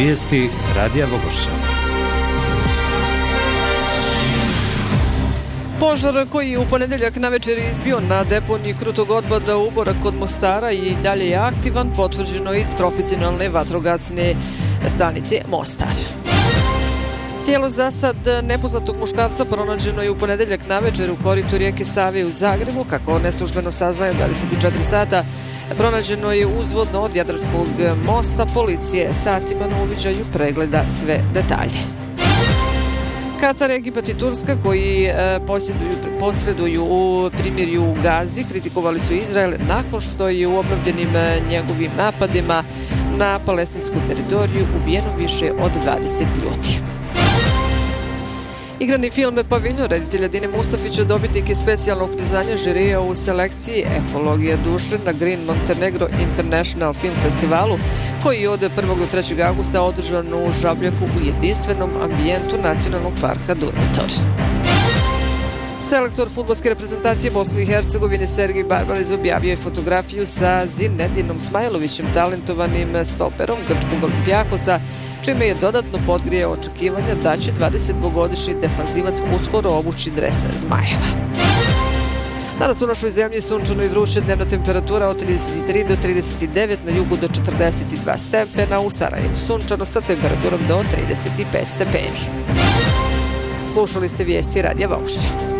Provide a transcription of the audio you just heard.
Vijesti Radija Vogošća. Požar koji je u ponedeljak navečer izbio na deponiji krutog otpada Uborak kod Mostara i dalje je aktivan, potvrđeno iz profesionalne vatrogasne stanice Mostar. Tijelo za sad nepoznatog muškarca pronađeno je u ponedeljak navečer u koritu rijeke Save u Zagrebu. Kako neslužbeno saznaje 24 sata, pronađeno je uzvodno od Jadarskog mosta. Policije satima na uviđaju pregleda sve detalje. Katar, Egipat i Turska, koji posreduju u primirju u Gazi, kritikovali su Izrael nakon što je u obnovljenim njegovim napadima na palestinsku teritoriju ubijeno više od 20 ljudi. Igrani film Paviljon reditelja Dine Mustafića dobitnik je specijalnog priznanja žirija u selekciji Ekologija duše na Green Montenegro International Film Festivalu, koji je od 1. do 3. augusta održan u Žabljaku u jedinstvenom ambijentu Nacionalnog parka Durmitor. Selektor fudbalske reprezentacije Bosne i Hercegovine Sergej Barbariz objavio je fotografiju sa Zinedinom Smajlovićem, talentovanim stoperom grčkog Olimpijakosa, čime je dodatno podgrijao očekivanja da će 22-godišnji defanzivac uskoro obući dres Zmajeva. Danas u našoj zemlji sunčano i vruće, dnevna temperatura od 33 do 39, na jugu do 42 stepena, u Sarajevu sunčano sa temperaturom do 35 stepeni. Slušali ste vijesti Radija Vogošća.